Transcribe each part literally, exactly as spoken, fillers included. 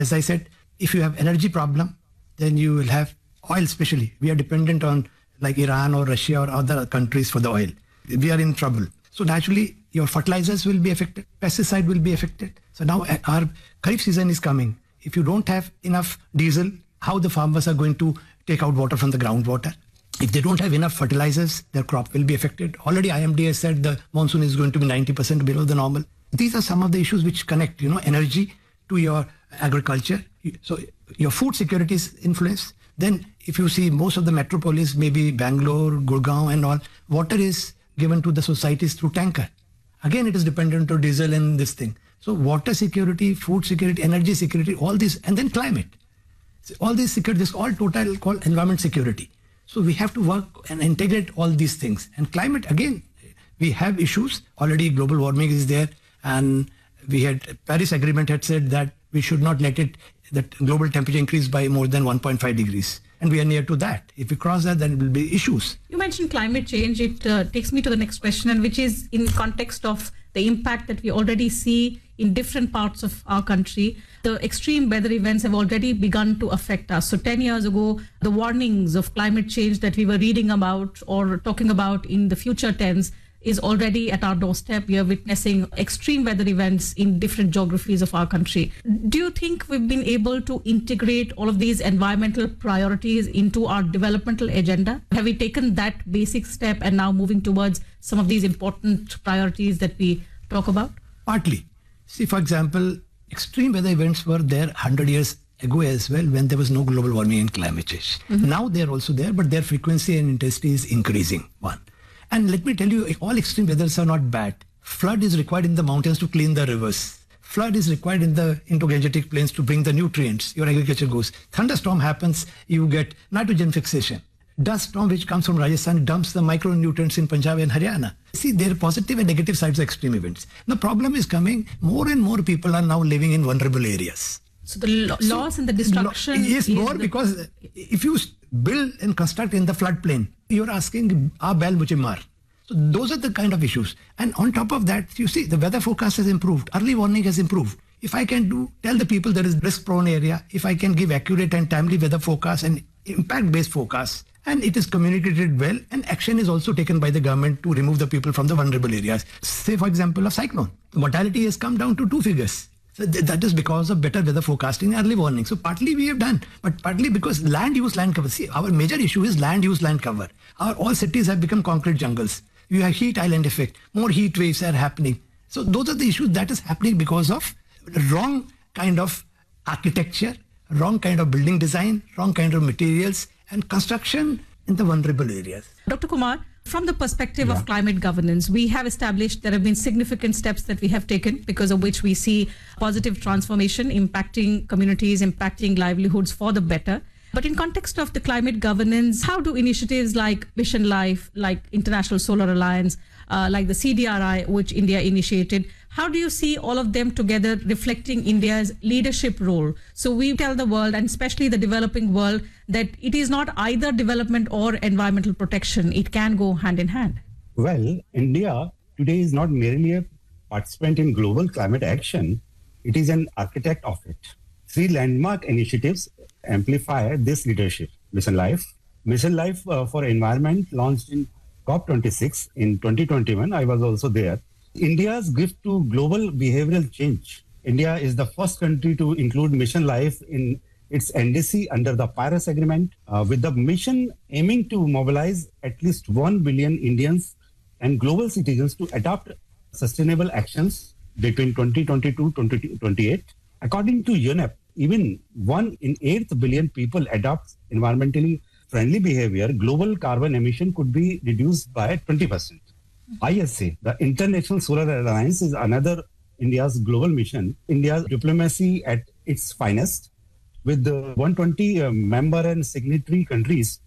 As I said, if you have energy problem, then you will have oil especially. We are dependent on like Iran or Russia or other countries for the oil. We are in trouble. So naturally, your fertilizers will be affected, pesticide will be affected. So now our Kharif season is coming. If you don't have enough diesel, how the farmers are going to take out water from the groundwater? If they don't have enough fertilizers, their crop will be affected. Already I M D has said the monsoon is going to be ninety percent below the normal. These are some of the issues which connect, you know, energy to your agriculture. So your food security is influenced. Then if you see most of the metropolis, maybe Bangalore, Gurgaon and all, water is given to the societies through tanker. Again, it is dependent on diesel and this thing. So water security, food security, energy security, all this, and then climate. So all these security, this all total called environment security. So we have to work and integrate all these things. And climate, again, we have issues. Already global warming is there. And we had, Paris Agreement had said that we should not let it, that global temperature increase by more than one point five degrees. And we are near to that. If we cross that, then it will be issues. You mentioned climate change. It uh, takes me to the next question, and which is in context of the impact that we already see in different parts of our country. The extreme weather events have already begun to affect us. So ten years ago, the warnings of climate change that we were reading about or talking about in the future tense is already at our doorstep. We are witnessing extreme weather events in different geographies of our country. Do you think we've been able to integrate all of these environmental priorities into our developmental agenda? Have we taken that basic step and now moving towards some of these important priorities that we talk about? Partly. See, for example, extreme weather events were there one hundred years ago as well when there was no global warming and climate change. Mm-hmm. Now they're also there, but their frequency and intensity is increasing, one. And let me tell you, all extreme weathers are not bad. Flood is required in the mountains to clean the rivers. Flood is required in the Indo-Gangetic plains to bring the nutrients. Your agriculture goes. Thunderstorm happens, you get nitrogen fixation. Dust storm which comes from Rajasthan dumps the micronutrients in Punjab and Haryana. See, there are positive and negative sides of extreme events. The problem is coming, more and more people are now living in vulnerable areas. So the lo- so loss and the destruction... Lo- yes, is more the... because if you build and construct in the floodplain, you're asking, "Aa bail mujhe maar." So those are the kind of issues. And on top of that, you see, the weather forecast has improved. Early warning has improved. If I can do, tell the people there is risk-prone area, if I can give accurate and timely weather forecast and impact-based forecast, and it is communicated well, and action is also taken by the government to remove the people from the vulnerable areas. Say, for example, a cyclone. The mortality has come down to two figures. So th- that is because of better weather forecasting and early warning. So partly we have done, but partly because land use, land cover. See, our major issue is land use, land cover. Our all cities have become concrete jungles. You have heat island effect. More heat waves are happening. So those are the issues that is happening because of wrong kind of architecture, wrong kind of building design, wrong kind of materials, and construction in the vulnerable areas. Doctor Kumar, from the perspective yeah. of climate governance, we have established there have been significant steps that we have taken because of which we see positive transformation impacting communities, impacting livelihoods for the better. But in context of the climate governance, how do initiatives like Mission Life, like International Solar Alliance, uh, like the C D R I, which India initiated, how do you see all of them together reflecting India's leadership role? So we tell the world, and especially the developing world, that it is not either development or environmental protection. It can go hand in hand. Well, India today is not merely a participant in global climate action. It is an architect of it. Three landmark initiatives amplify this leadership. Mission Life. Mission Life uh, for Environment launched in COP twenty-six in twenty twenty-one. I was also there. India's gift to global behavioral change. India is the first country to include Mission Life in its N D C under the Paris Agreement, uh, with the mission aiming to mobilize at least one billion Indians and global citizens to adopt sustainable actions between twenty twenty-two to twenty twenty-eight. According to U N E P, even one in eight billion people adopt environmentally friendly behavior, global carbon emission could be reduced by twenty percent. I S A, the International Solar Alliance, is another India's global mission. India's diplomacy at its finest, with the one hundred twenty uh, member and signatory countries.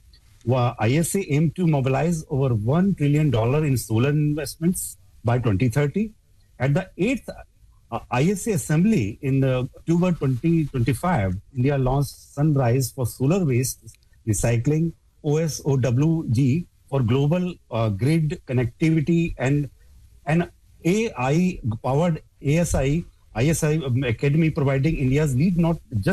I S A aimed to mobilize over one trillion dollars in solar investments by twenty thirty. At the eighth uh, I S A Assembly in uh, October twenty twenty-five, India launched Sunrise for Solar Waste Recycling, O S O W G, for global uh, grid connectivity, and an A I-powered A S I I S I Academy providing India's lead not just